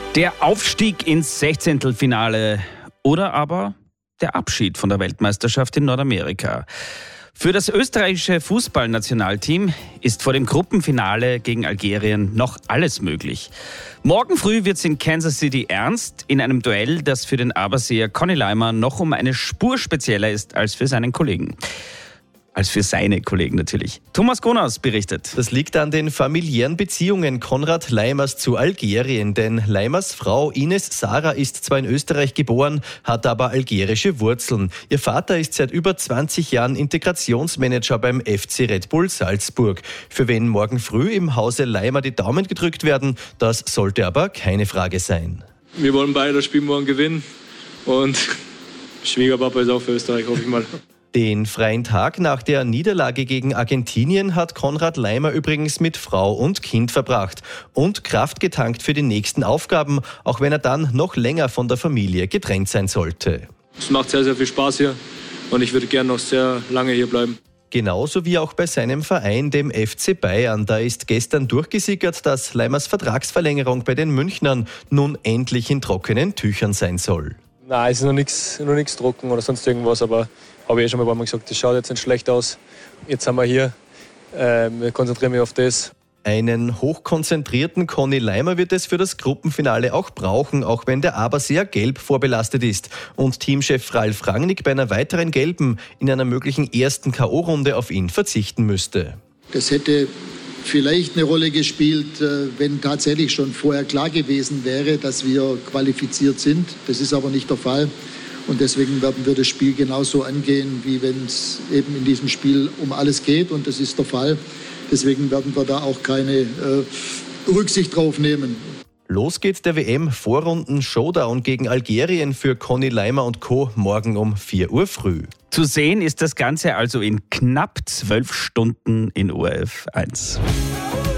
Der Aufstieg ins Sechzehntelfinale oder aber der Abschied von der Weltmeisterschaft in Nordamerika. Für das österreichische Fußballnationalteam ist vor dem Gruppenfinale gegen Algerien noch alles möglich. Morgen früh wird es in Kansas City ernst, in einem Duell, das für den Aberseer Conny Leimer noch um eine Spur spezieller ist als für seine Kollegen natürlich. Thomas Gonas berichtet. Das liegt an den familiären Beziehungen Konrad Leimers zu Algerien, denn Leimers Frau Ines Sarah ist zwar in Österreich geboren, hat aber algerische Wurzeln. Ihr Vater ist seit über 20 Jahren Integrationsmanager beim FC Red Bull Salzburg. Für wen morgen früh im Hause Leimer die Daumen gedrückt werden, das sollte aber keine Frage sein. Wir wollen beide das Spiel morgen gewinnen und Schwiegerpapa ist auch für Österreich, hoffe ich mal. Den freien Tag nach der Niederlage gegen Argentinien hat Konrad Leimer übrigens mit Frau und Kind verbracht und Kraft getankt für die nächsten Aufgaben, auch wenn er dann noch länger von der Familie getrennt sein sollte. Es macht sehr, sehr viel Spaß hier und ich würde gerne noch sehr lange hier bleiben. Genauso wie auch bei seinem Verein, dem FC Bayern. Da ist gestern durchgesickert, dass Leimers Vertragsverlängerung bei den Münchnern nun endlich in trockenen Tüchern sein soll. Nein, es ist noch nichts trocken oder sonst irgendwas, aber habe ich schon mal ein paar Mal gesagt, das schaut jetzt nicht schlecht aus. Jetzt sind wir hier, wir konzentrieren mich auf das. Einen hochkonzentrierten Conny Leimer wird es für das Gruppenfinale auch brauchen, auch wenn der Aberseer gelb vorbelastet ist und Teamchef Ralf Rangnick bei einer weiteren gelben in einer möglichen ersten K.O.-Runde auf ihn verzichten müsste. Das hätte vielleicht eine Rolle gespielt, wenn tatsächlich schon vorher klar gewesen wäre, dass wir qualifiziert sind. Das ist aber nicht der Fall. Und deswegen werden wir das Spiel genauso angehen, wie wenn es eben in diesem Spiel um alles geht. Und das ist der Fall. Deswegen werden wir da auch keine Rücksicht drauf nehmen. Los geht der WM-Vorrunden-Showdown gegen Algerien für Conny Leimer und Co. morgen um 4 Uhr früh. Zu sehen ist das Ganze also in knapp 12 Stunden in ORF 1.